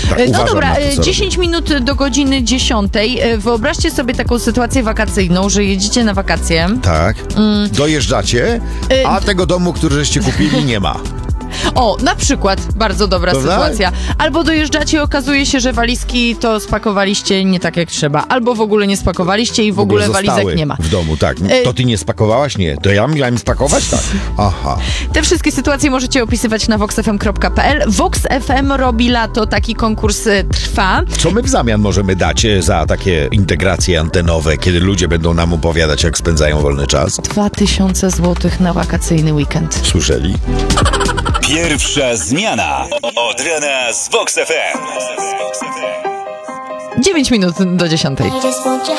No dobra, na to, co 10 minut do godziny 10. Wyobraźcie sobie taką sytuację wakacyjną, że jedziecie na wakacje. Tak. Dojeżdżacie, a tego domu, który żeście kupili, nie ma. O, na przykład, bardzo dobra Prawda? sytuacja. Albo dojeżdżacie i okazuje się, że walizki to spakowaliście nie tak jak trzeba. Albo w ogóle nie spakowaliście i w ogóle walizek zostały nie ma. w domu, tak. To ty nie spakowałaś? Nie. To ja miałem spakować? Tak. Aha. Te wszystkie sytuacje możecie opisywać na voxfm.pl. Vox FM robi lato, taki konkurs trwa. Co my w zamian możemy dać za takie integracje antenowe, kiedy ludzie będą nam opowiadać, jak spędzają wolny czas? 2000 zł na wakacyjny weekend. Słyszeli? Pierwsza zmiana od rana z Vox FM. 9 minut do 10.